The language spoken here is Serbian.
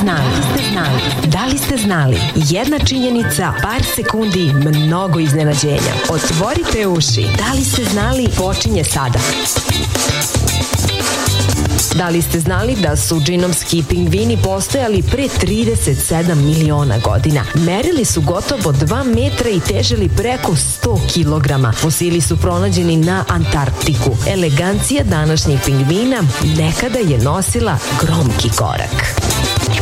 Da li ste znali? Jedna činjenica, par sekundi, mnogo iznenađenja. Otvorite uši. Da li ste znali? Počinje sada. Da li ste znali da su džinomski pingvini postojali pre 37 miliona godina? Merili su gotovo 2 metra i težili preko 100 kilograma. Fosili su pronađeni na Antarktiku. Elegancija današnjih pingvina nekada je nosila gromki korak.